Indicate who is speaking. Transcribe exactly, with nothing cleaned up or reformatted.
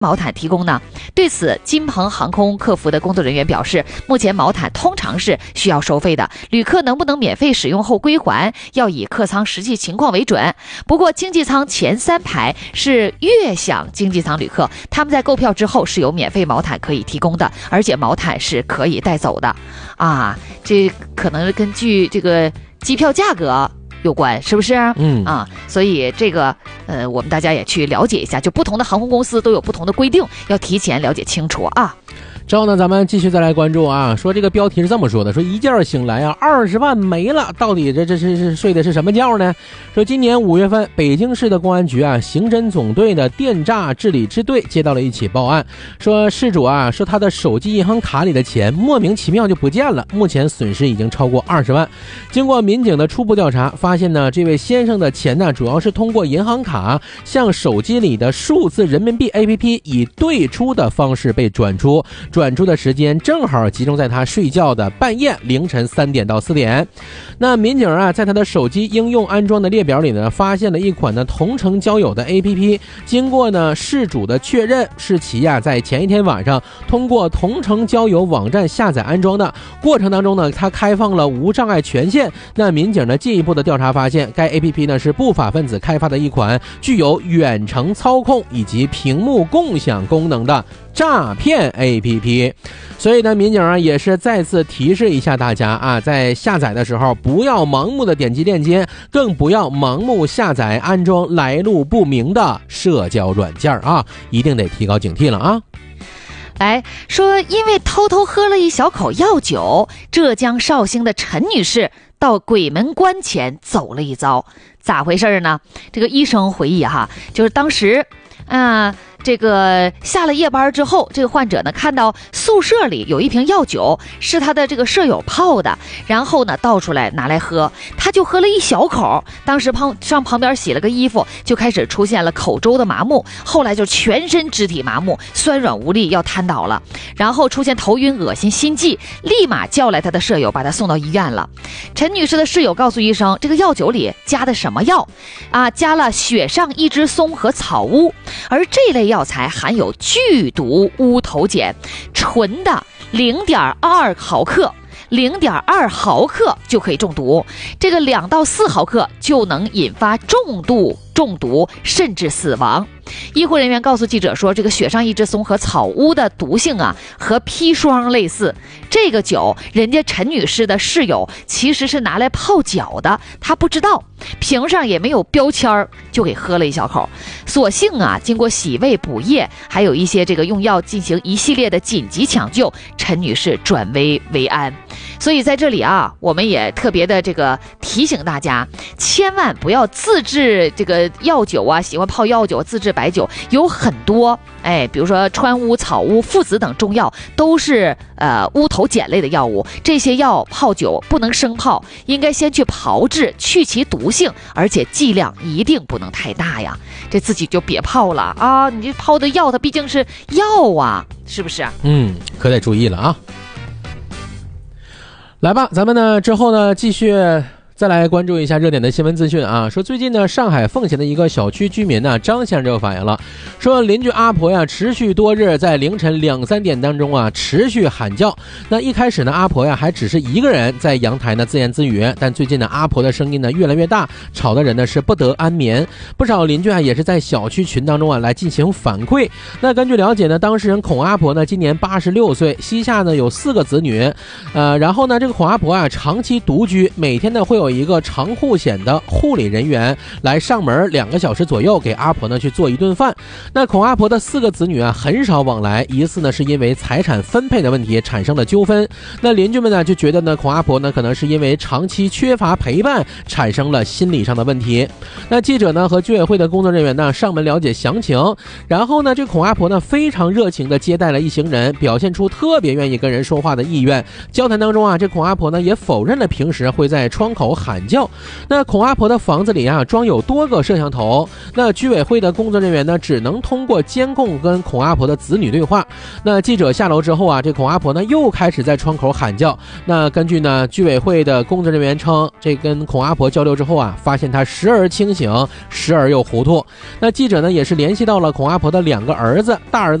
Speaker 1: 毛毯提供呢？对此，金鹏航空客服的工作人员表示，目前毛毯通常是需要收费的，旅客能不能免费使用后归还，要以客舱实际情况为准。不过，经济舱前三排是悦享经济舱旅客，他们在购票之后是有免费毛毯可以提供的，而且毛毯是可以带走的。啊，这可能根据这个机票价格有关，是不是？
Speaker 2: 嗯
Speaker 1: 啊，所以这个呃，我们大家也去了解一下，就不同的航空公司都有不同的规定，要提前了解清楚啊。
Speaker 2: 之后呢，咱们继续再来关注啊，说这个标题是这么说的，说一觉醒来啊，二十万没了，到底这这是是睡的是什么觉呢？说今年五月份，北京市的公安局啊，刑侦总队的电诈治理支队接到了一起报案，说事主啊，说他的手机银行卡里的钱莫名其妙就不见了，目前损失已经超过二十万。经过民警的初步调查，发现呢，这位先生的钱呢，主要是通过银行卡向手机里的数字人民币 A P P 以兑出的方式被转出。转出的时间正好集中在他睡觉的半夜凌晨三点到四点。那民警啊，在他的手机应用安装的列表里呢，发现了一款呢同城交友的 A P P。经过呢事主的确认，是其呀、啊、在前一天晚上通过同城交友网站下载安装的。过程当中呢，他开放了无障碍权限。那民警呢进一步的调查发现，该 A P P 呢是不法分子开发的一款具有远程操控以及屏幕共享功能的诈骗 A P P。 所以呢，民警啊也是再次提示一下大家啊，在下载的时候不要盲目的点击链接，更不要盲目下载安装来路不明的社交软件啊，一定得提高警惕了啊。
Speaker 1: 来说，因为偷偷喝了一小口药酒，浙江绍兴的陈女士到鬼门关前走了一遭，咋回事呢？这个医生回忆哈，就是当时啊、呃这个下了夜班之后，这个患者呢看到宿舍里有一瓶药酒，是他的这个舍友泡的，然后呢倒出来拿来喝，他就喝了一小口，当时旁上旁边洗了个衣服，就开始出现了口周的麻木，后来就全身肢体麻木，酸软无力，要瘫倒了，然后出现头晕、恶心、心悸，立马叫来他的舍友，把他送到医院了。陈女士的室友告诉医生，这个药酒里加的什么药啊？加了雪上一枝松和草乌，而这类药材含有剧毒乌头碱，纯的 零点二毫克。零点二毫克就可以中毒，这个两到四毫克就能引发重度中毒，甚至死亡。医护人员告诉记者说，这个雪上一枝松和草乌的毒性啊，和砒霜类似。这个酒，人家陈女士的室友其实是拿来泡脚的，她不知道，瓶上也没有标签，就给喝了一小口。所幸啊，经过洗胃补液，还有一些这个用药进行一系列的紧急抢救，陈女士转危为安。所以在这里啊，我们也特别的这个提醒大家，千万不要自制这个药酒啊，喜欢泡药酒、自制白酒，有很多，哎，比如说川乌、草乌、附子等中药，都是呃乌头碱类的药物。这些药泡酒不能生泡，应该先去炮制，去其毒性，而且剂量一定不能太大呀。这自己就别泡了啊！你这泡的药，它毕竟是药啊，是不是？
Speaker 2: 嗯，可得注意了啊。来吧，咱们呢之后呢继续再来关注一下热点的新闻资讯啊。说最近呢，上海奉贤的一个小区居民呢张先生就反映了，说邻居阿婆呀持续多日在凌晨两三点当中啊持续喊叫。那一开始呢，阿婆呀还只是一个人在阳台呢自言自语，但最近呢，阿婆的声音呢越来越大，吵的人呢是不得安眠。不少邻居啊也是在小区群当中啊来进行反馈。那根据了解呢，当事人孔阿婆呢今年八十六岁，膝下呢有四个子女，呃，然后呢这个孔阿婆啊长期独居，每天呢会有一个长护险的护理人员来上门两个小时左右，给阿婆呢去做一顿饭。那孔阿婆的四个子女啊很少往来，疑似呢是因为财产分配的问题产生了纠纷。那邻居们呢就觉得呢孔阿婆呢可能是因为长期缺乏陪伴产生了心理上的问题。那记者呢和居委会的工作人员呢上门了解详情，然后呢这孔阿婆呢非常热情的接待了一行人，表现出特别愿意跟人说话的意愿。交谈当中啊，这孔阿婆呢也否认了平时会在窗口喊叫。那孔阿婆的房子里啊装有多个摄像头，那居委会的工作人员呢只能通过监控跟孔阿婆的子女对话。那记者下楼之后啊，这孔阿婆呢又开始在窗口喊叫。那根据呢居委会的工作人员称，这跟孔阿婆交流之后啊，发现她时而清醒，时而又糊涂。那记者呢也是联系到了孔阿婆的两个儿子，大儿子